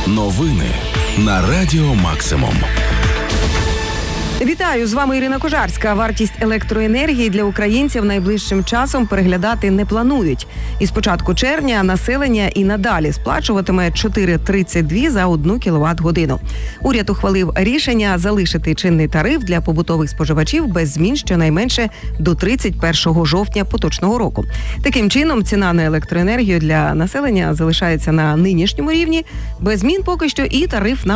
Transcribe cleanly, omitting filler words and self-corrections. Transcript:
Новини на Радіо Максимум. Вітаю, з вами Ірина Кожарська. Вартість електроенергії для українців найближчим часом переглядати не планують. Із початку червня населення і надалі сплачуватиме 4,32 за 1 кВт-годину. Уряд ухвалив рішення залишити чинний тариф для побутових споживачів без змін щонайменше до 31 жовтня поточного року. Таким чином, ціна на електроенергію для населення залишається на нинішньому рівні, без змін поки що і тариф на